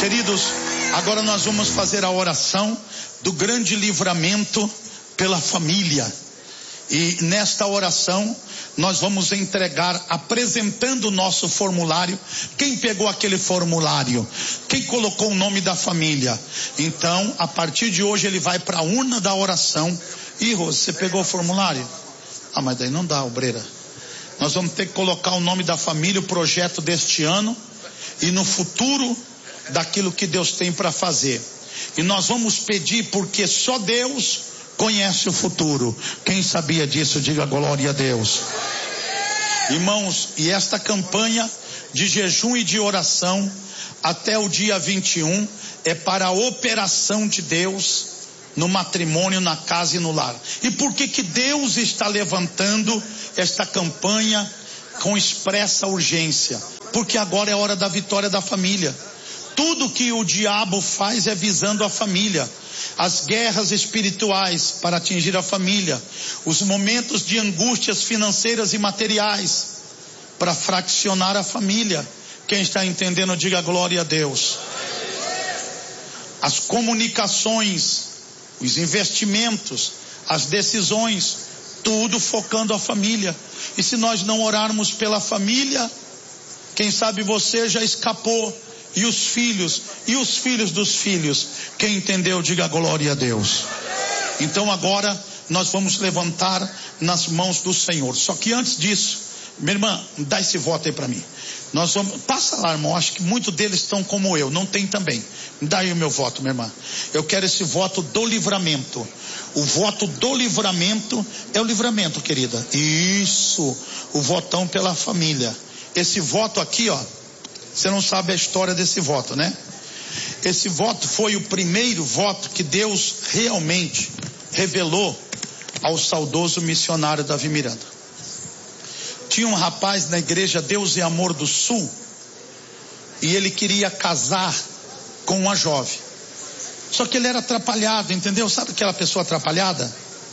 Queridos, agora nós vamos fazer a oração do grande livramento pela família. E nesta oração nós vamos entregar, apresentando o nosso formulário. Quem pegou aquele formulário? Quem colocou o nome da família? Então, a partir de hoje ele vai para a urna da oração. Ih, Rose, você pegou o formulário? Ah, mas daí não dá, obreira. Nós vamos ter que colocar o nome da família, o projeto deste ano e no futuro daquilo que Deus tem para fazer. E nós vamos pedir, porque só Deus conhece o futuro. Quem sabia disso, diga glória a Deus. Irmãos, e esta campanha de jejum e de oração até o dia 21 é para a operação de Deus no matrimônio, na casa e no lar. E por que Deus está levantando esta campanha com expressa urgência? Porque agora é hora da vitória da família. Tudo que o diabo faz é visando a família. As guerras espirituais para atingir a família, os momentos de angústias financeiras e materiais para fraccionar a família. Quem está entendendo, diga glória a Deus. As comunicações, os investimentos, as decisões, tudo focando a família. E se nós não orarmos pela família, quem sabe você já escapou. E os filhos dos filhos. Quem entendeu, diga glória a Deus. Então agora nós vamos levantar nas mãos do Senhor. Só que antes disso, minha irmã, dá esse voto aí para mim. Nós vamos, passa lá, irmão, acho que muitos deles estão como eu, não tem também. Me dá aí o meu voto, minha irmã. Eu quero esse voto do livramento. O voto do livramento é o livramento, querida. Isso, o votão pela família. Esse voto aqui, ó, você não sabe a história desse voto, né? Esse voto foi o primeiro voto que Deus realmente revelou ao saudoso missionário Davi Miranda. Tinha um rapaz na igreja Deus e Amor do Sul, e ele queria casar com uma jovem. Só que ele era atrapalhado, entendeu? Sabe aquela pessoa atrapalhada?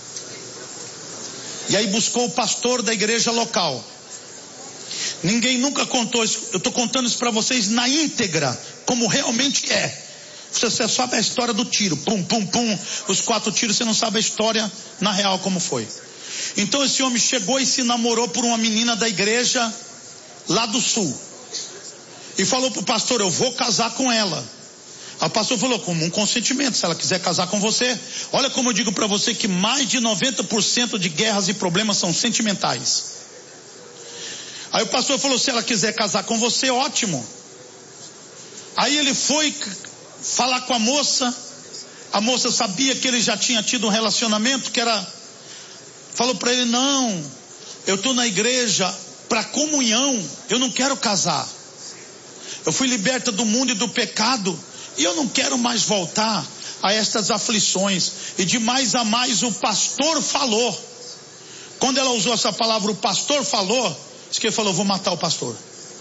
E aí buscou o pastor da igreja local. Ninguém nunca contou isso. Eu estou contando isso para vocês na íntegra, como realmente é. Você sabe a história do tiro, pum, pum, pum, os 4 tiros, você não sabe a história na real como foi. Então esse homem chegou e se namorou por uma menina da igreja lá do sul. E falou para o pastor, eu vou casar com ela. Aí o pastor falou, como um consentimento, se ela quiser casar com você. Olha como eu digo para você que mais de 90% de guerras e problemas são sentimentais. Aí o pastor falou, se ela quiser casar com você, ótimo. Aí ele foi falar com a moça sabia que ele já tinha tido um relacionamento, falou para ele, não, eu estou na igreja para comunhão, eu não quero casar. Eu fui liberta do mundo e do pecado, e eu não quero mais voltar a estas aflições. E de mais a mais o pastor falou. Quando ela usou essa palavra, o pastor falou, diz que ele falou, vou matar o pastor.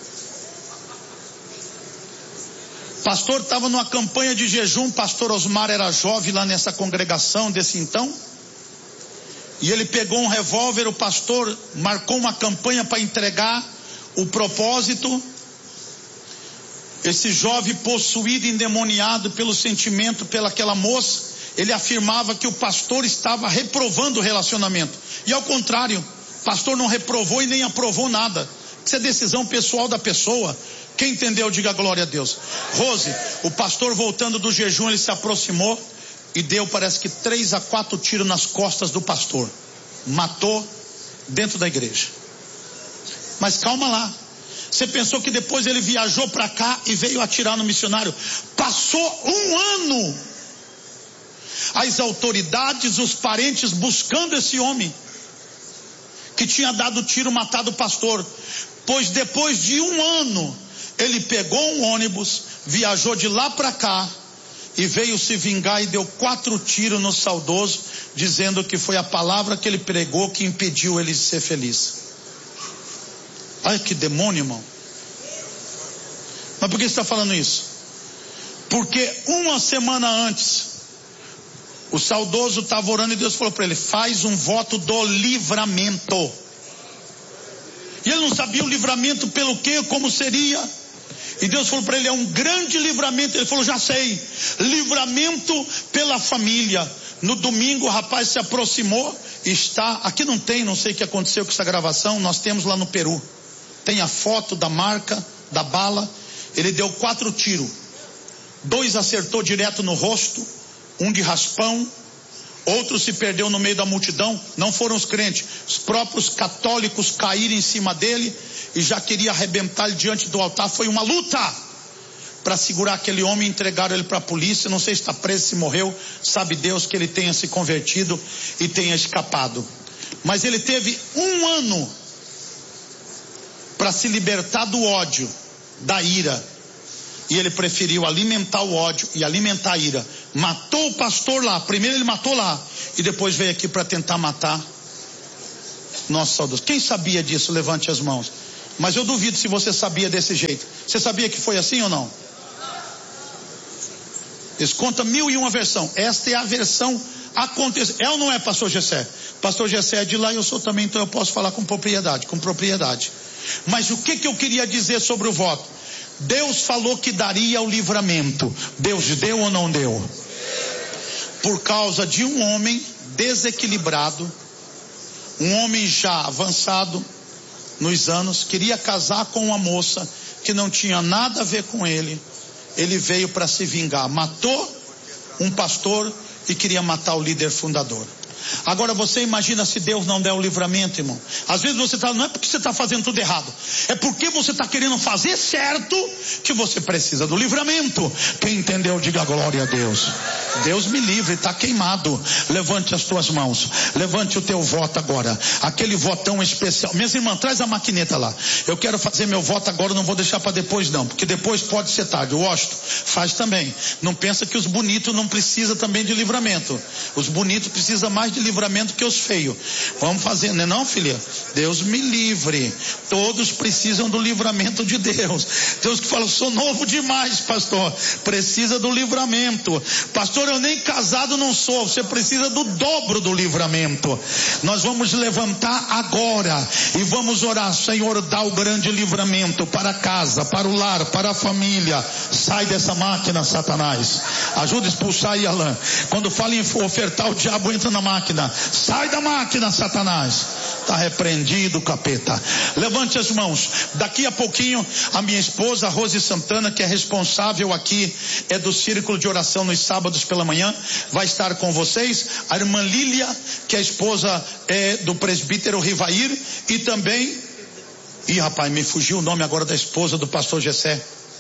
O pastor estava numa campanha de jejum, pastor Osmar era jovem lá nessa congregação desse então. E ele pegou um revólver, o pastor marcou uma campanha para entregar o propósito. Esse jovem possuído, endemoniado pelo sentimento, pelaquela moça, ele afirmava que o pastor estava reprovando o relacionamento. E ao contrário, o pastor não reprovou e nem aprovou nada. Isso é decisão pessoal da pessoa. Quem entendeu, diga glória a Deus. Rose, o pastor voltando do jejum, ele se aproximou e deu, parece que 3 a 4 tiros nas costas do pastor. Matou dentro da igreja. Mas calma lá. Você pensou que depois ele viajou para cá e veio atirar no missionário? Passou 1 ano. As autoridades, os parentes buscando esse homem que tinha dado tiro, matado o pastor. Pois depois de 1 ano, ele pegou um ônibus, viajou de lá para cá e veio se vingar e deu 4 tiros no saudoso, dizendo que foi a palavra que ele pregou que impediu ele de ser feliz. Ai, que demônio, irmão. Mas por que você está falando isso? Porque 1 semana antes, o saudoso estava orando e Deus falou para ele, faz um voto do livramento. E ele não sabia o livramento pelo quê, como seria. E Deus falou para ele, é um grande livramento. Ele falou, já sei, livramento pela família. No domingo o rapaz se aproximou, aqui não tem, não sei o que aconteceu com essa gravação, nós temos lá no Peru. Tem a foto da marca, da bala. Ele deu 4 tiros. 2 acertou direto no rosto, um de raspão, outro se perdeu no meio da multidão. Não foram os crentes, os próprios católicos caíram em cima dele e já queria arrebentar ele diante do altar. Foi uma luta para segurar aquele homem, entregaram ele para a polícia. Não sei se está preso, se morreu, sabe Deus que ele tenha se convertido e tenha escapado. Mas ele teve 1 ano para se libertar do ódio, da ira. E ele preferiu alimentar o ódio e alimentar a ira. Matou o pastor lá. Primeiro ele matou lá. E depois veio aqui para tentar matar nosso saudoso. Quem sabia disso? Levante as mãos. Mas eu duvido se você sabia desse jeito. Você sabia que foi assim ou não? Eles contam 1001 versão. Esta é a versão aconteceu. É ou não é, pastor Gessé? Pastor Gessé é de lá e eu sou também, então eu posso falar com propriedade. Mas o que eu queria dizer sobre o voto? Deus falou que daria o livramento. Deus deu ou não deu? Por causa de um homem desequilibrado, um homem já avançado nos anos, queria casar com uma moça que não tinha nada a ver com ele. Ele veio para se vingar, matou um pastor e queria matar o líder fundador. Agora você imagina se Deus não der o livramento, irmão. Às vezes você não é porque você está fazendo tudo errado, é porque você está querendo fazer certo que você precisa do livramento. Quem entendeu, diga glória a Deus. Deus me livre, está queimado. Levante as tuas mãos, levante o teu voto agora, aquele votão especial. Minhas irmãs, traz a maquineta lá. Eu quero fazer meu voto agora, não vou deixar para depois não, porque depois pode ser tarde. O Washington faz também. Não pensa que os bonitos não precisam também de livramento. Os bonitos precisam mais de livramento que os feios. Vamos fazer, não é não, filha? Deus me livre. Todos precisam do livramento de Deus. Deus que fala, sou novo demais, pastor. Precisa do livramento. Pastor, eu nem casado não sou. Você precisa do dobro do livramento. Nós vamos levantar agora e vamos orar. Senhor, dá o grande livramento para a casa, para o lar, para a família. Sai dessa máquina, Satanás. Ajuda a expulsar aí, Alain. Quando fala em ofertar, o diabo entra na máquina. Sai da máquina, Satanás. Está repreendido, capeta. Levante as mãos. Daqui a pouquinho a minha esposa Rose Santana, que é responsável aqui, é do círculo de oração nos sábados pela manhã, vai estar com vocês. A irmã Lília, que é esposa do presbítero Rivair, e também, rapaz, me fugiu o nome agora da esposa do pastor Gessé,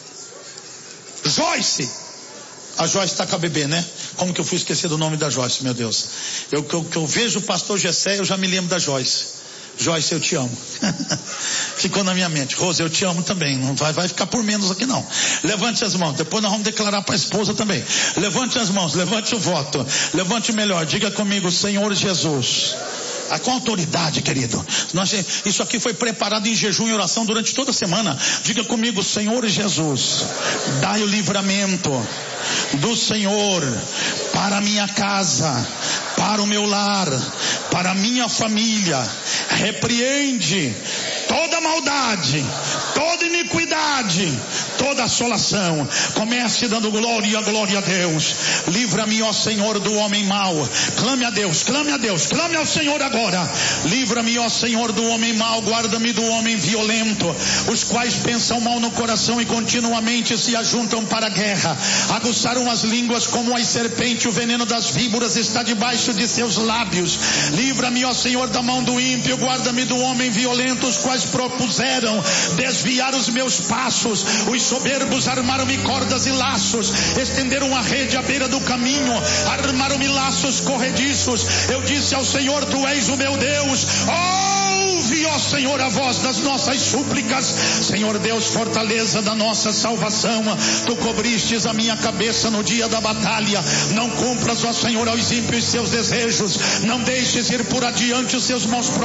Joyce. A Joyce está com a bebê, né? Como que eu fui esquecer do nome da Joyce, meu Deus? Eu vejo o pastor Gessé, eu já me lembro da Joyce. Joyce, eu te amo. Ficou na minha mente. Rose, eu te amo também. Não vai ficar por menos aqui não. Levante as mãos. Depois nós vamos declarar para a esposa também. Levante as mãos, levante o voto. Levante melhor. Diga comigo, Senhor Jesus. Com autoridade, querido. Isso aqui foi preparado em jejum e oração durante toda a semana. Diga comigo, Senhor Jesus, dai o livramento do Senhor para a minha casa, para o meu lar, para a minha família. Repreende toda maldade, toda iniquidade, toda assolação. Comece dando glória a Deus. Livra-me, ó Senhor, do homem mau. Clame a Deus, clame ao Senhor agora. Livra-me, ó Senhor, do homem mau. Guarda-me do homem violento, os quais pensam mal no coração e continuamente se ajuntam para a guerra. Aguçaram as línguas como as serpentes, o veneno das víboras está debaixo de seus lábios. Livra-me, ó Senhor, da mão do ímpio. Guarda-me do homem violento, os quais propuseram desviar os meus passos. Os soberbos armaram-me cordas e laços, estenderam a rede à beira do caminho, armaram-me laços corrediços. Eu disse ao Senhor, tu és o meu Deus. Ouve, ó Senhor, a voz das nossas súplicas. Senhor Deus, fortaleza da nossa salvação, tu cobristes a minha cabeça no dia da batalha. Não cumpras, ó Senhor, aos ímpios seus desejos, não deixes ir por adiante os seus maus